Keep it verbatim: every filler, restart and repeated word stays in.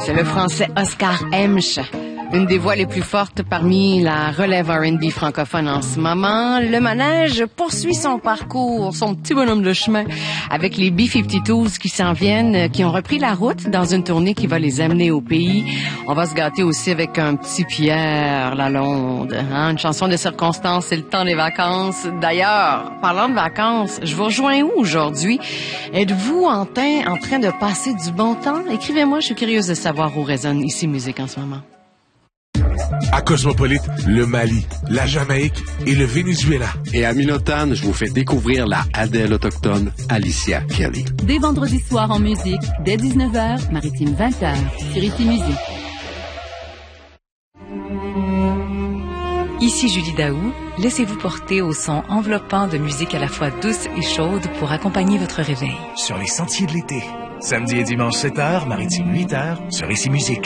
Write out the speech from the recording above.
C'est le Français Oscar Hemsch, une des voix les plus fortes parmi la relève R and B francophone en ce moment. Le manège poursuit son parcours, son petit bonhomme de chemin, avec les B cinquante-deux qui s'en viennent, qui ont repris la route dans une tournée qui va les amener au pays. On va se gâter aussi avec un petit Pierre Lalonde, hein? Une chanson de circonstance, c'est le temps des vacances. D'ailleurs, parlant de vacances, je vous rejoins où aujourd'hui? Êtes-vous en, teint, en train de passer du bon temps? Écrivez-moi, je suis curieuse de savoir où résonne ici musique en ce moment. À Cosmopolite, le Mali, la Jamaïque et le Venezuela. Et à Minotan, je vous fais découvrir la Adèle autochtone Alicia Kelly. Dès vendredi soir en musique, dès dix-neuf heures, Maritime vingt heures, sur Ici Musique. Ici Julie Daou, laissez-vous porter au son enveloppant de musique à la fois douce et chaude pour accompagner votre réveil. Sur les sentiers de l'été, samedi et dimanche sept heures, Maritime huit heures, sur Ici Musique.